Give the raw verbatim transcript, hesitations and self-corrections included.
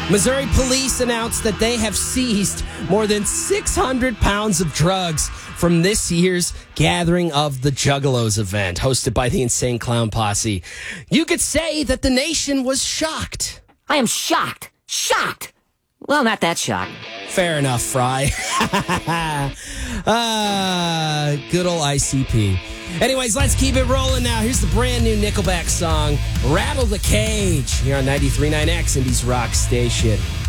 Missouri police announced that they have seized more than six hundred pounds of drugs from this year's Gathering of the Juggalos event, hosted by the Insane Clown Posse. You could say that the nation was shocked. I am shocked. Shocked. Well, not that shocked. Fair enough, Fry. ah, good old I C P. Anyways, let's keep it rolling now. Here's the brand new Nickelback song, Rattle the Cage, here on ninety-three point nine X, Indy's Rock Station.